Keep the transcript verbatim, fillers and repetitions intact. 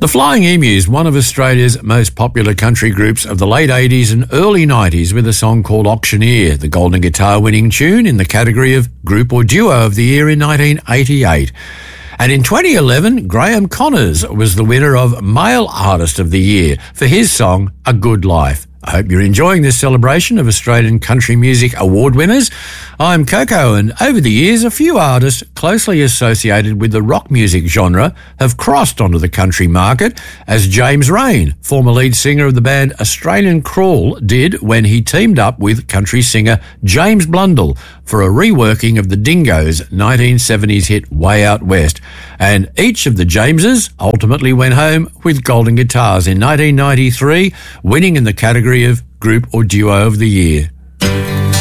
The Flying Emus, one of Australia's most popular country groups of the late eighties and early nineties, with a song called Auctioneer, the Golden Guitar winning tune in the category of Group or Duo of the Year in nineteen eighty-eight. And in twenty eleven, Graham Connors was the winner of Male Artist of the Year for his song A Good Life. I hope you're enjoying this celebration of Australian country music award winners. I'm Coco, and over the years, a few artists closely associated with the rock music genre have crossed onto the country market, as James Rain, former lead singer of the band Australian Crawl, did when he teamed up with country singer James Blundell for a reworking of the Dingoes' nineteen seventies hit Way Out West. And each of the Jameses ultimately went home with golden guitars in nineteen ninety-three, winning in the category of Group or Duo of the Year.